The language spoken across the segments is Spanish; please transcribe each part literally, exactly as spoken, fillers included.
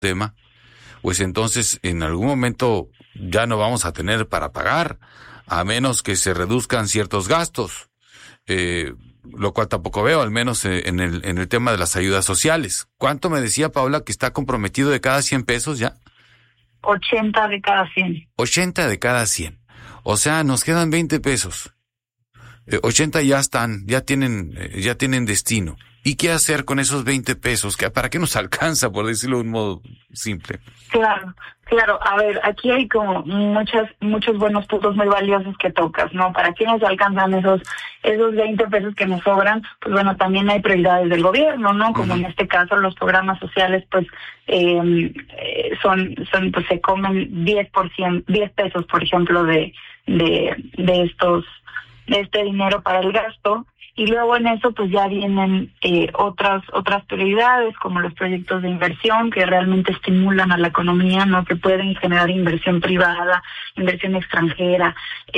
tema, pues entonces en algún momento ya no vamos a tener para pagar, a menos que se reduzcan ciertos gastos, eh, lo cual tampoco veo, al menos en el en el tema de las ayudas sociales. ¿Cuánto me decía Paula que está comprometido de cada cien pesos ya? ochenta de cada cien. ochenta de cada cien. O sea, nos quedan veinte pesos. Eh, ochenta ya están, ya tienen, eh, ya tienen destino. ¿Y qué hacer con esos veinte pesos? ¿Para qué nos alcanza, por decirlo de un modo simple? Claro, claro. A ver, aquí hay como muchas, muchos buenos puntos muy valiosos que tocas, ¿no? ¿Para qué nos alcanzan esos, esos veinte pesos que nos sobran? Pues bueno, también hay prioridades del gobierno, ¿no? Como uh-huh. En este caso los programas sociales, pues, eh, son, son, pues se comen diez por ciento, diez pesos, por ejemplo, de, de, de estos, de este dinero para el gasto. Y luego en eso pues ya vienen eh, otras otras prioridades como los proyectos de inversión que realmente estimulan a la economía, no, que pueden generar inversión privada, inversión extranjera,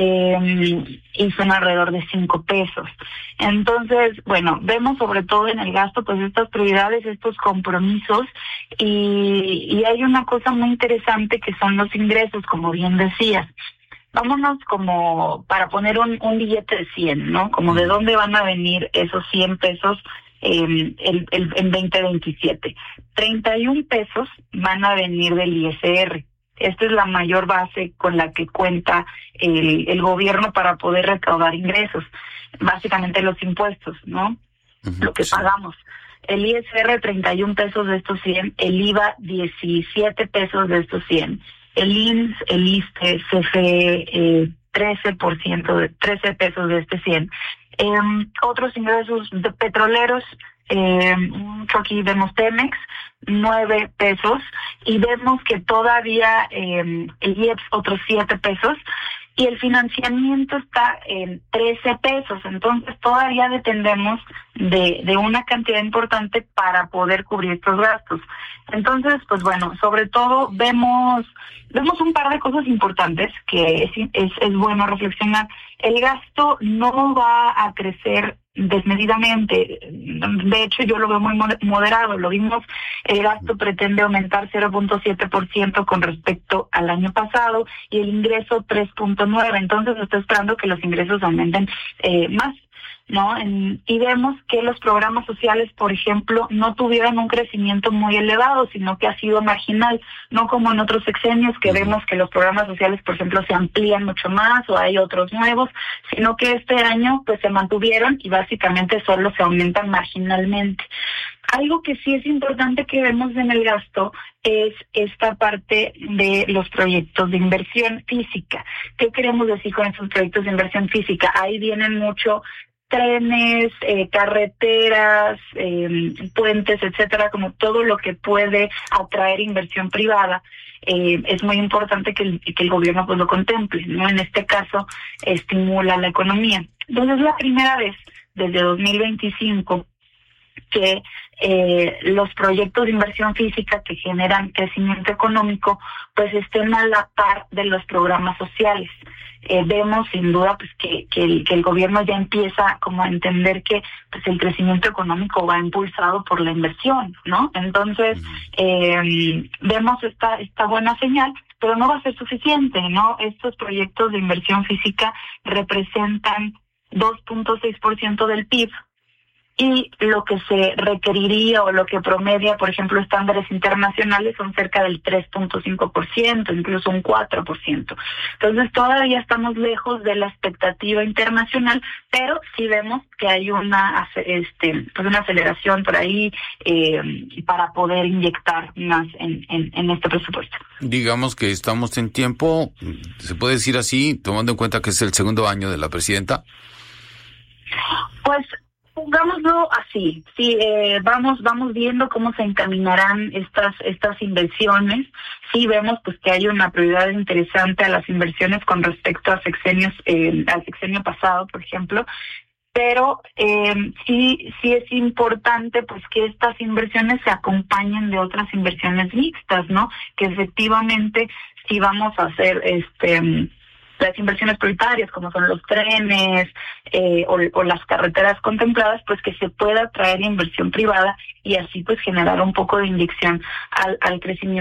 eh, y son alrededor de cinco pesos. Entonces, bueno, vemos sobre todo en el gasto pues estas prioridades, estos compromisos, y, y hay una cosa muy interesante que son los ingresos, como bien decías. Vámonos como para poner un, un billete de cien, ¿no? Como de dónde van a venir esos cien pesos eh, el, el, en veinte veintisiete. treinta y un pesos van a venir del I S R. Esta es la mayor base con la que cuenta el, el gobierno para poder recaudar ingresos. Básicamente los impuestos, ¿no? Uh-huh. Lo que pagamos. El I S R, treinta y un pesos de estos cien. El I V A, diecisiete pesos de estos cien. El I M S S, el I S S S T E, C F E, eh, trece por ciento, de trece pesos de este cien. Eh, otros ingresos de petroleros, eh, aquí vemos Pemex, nueve pesos, y vemos que todavía eh, el I E P S otros siete pesos, y el financiamiento está en trece pesos, entonces todavía dependemos de, de una cantidad importante para poder cubrir estos gastos. Entonces, pues bueno, sobre todo vemos vemos un par de cosas importantes que es, es, es bueno reflexionar. El gasto no va a crecer desmedidamente. De hecho, yo lo veo muy moderado. Lo vimos, el gasto pretende aumentar cero punto siete por ciento con respecto al año pasado y el ingreso tres punto nueve por ciento. Entonces, se está esperando que los ingresos aumenten eh, más, ¿no? En, y vemos que los programas sociales, por ejemplo, no tuvieron un crecimiento muy elevado, sino que ha sido marginal, no como en otros sexenios que vemos que los programas sociales, por ejemplo, se amplían mucho más o hay otros nuevos, sino que este año pues se mantuvieron y básicamente solo se aumentan marginalmente. Algo que sí es importante que vemos en el gasto es esta parte de los proyectos de inversión física. ¿Qué queremos decir con estos proyectos de inversión física? Ahí vienen mucho trenes, eh, carreteras, eh, puentes, etcétera, como todo lo que puede atraer inversión privada. Eh, es muy importante que el, que el gobierno pues lo contemple, ¿no? En este caso, estimula la economía. Entonces, la primera vez desde dos mil veinticinco que eh, los proyectos de inversión física que generan crecimiento económico pues estén a la par de los programas sociales. Eh, vemos sin duda pues que, que, el, que el gobierno ya empieza como a entender que pues el crecimiento económico va impulsado por la inversión, ¿no? Entonces eh, vemos esta esta buena señal, pero no va a ser suficiente, ¿no? Estos proyectos de inversión física representan dos punto seis por ciento del P I B. Y lo que se requeriría o lo que promedia, por ejemplo, estándares internacionales son cerca del tres punto cinco por ciento, incluso un cuatro por ciento. Entonces todavía estamos lejos de la expectativa internacional, pero sí vemos que hay una este pues una aceleración por ahí eh, para poder inyectar más en, en, en este presupuesto. Digamos que estamos en tiempo, se puede decir así, tomando en cuenta que es el segundo año de la presidenta. Pues pongámoslo así, sí, eh, vamos vamos viendo cómo se encaminarán estas estas inversiones. Sí vemos pues que hay una prioridad interesante a las inversiones con respecto a sexenios, eh, al sexenio pasado, por ejemplo, pero eh, sí sí es importante pues que estas inversiones se acompañen de otras inversiones mixtas, ¿no? Que efectivamente sí vamos a hacer este las inversiones prioritarias, como son los trenes eh, o, o las carreteras contempladas, pues que se pueda traer inversión privada y así pues generar un poco de inyección al, al crecimiento